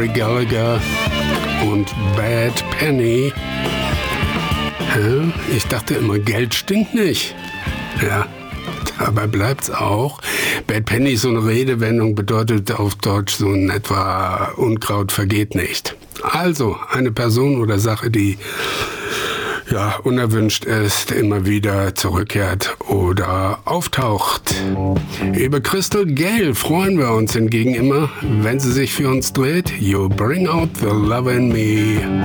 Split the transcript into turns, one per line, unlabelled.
Rory Gallagher und Bad Penny. Ich dachte immer, Geld stinkt nicht. Ja, dabei bleibt's auch. Bad Penny ist so eine Redewendung, bedeutet auf Deutsch so in etwa Unkraut vergeht nicht. Also eine Person oder Sache, die unerwünscht ist, immer wieder zurückkehrt oder auftaucht. Über Crystal Gayle freuen wir uns hingegen immer, wenn sie sich für uns dreht. You bring out the love in me.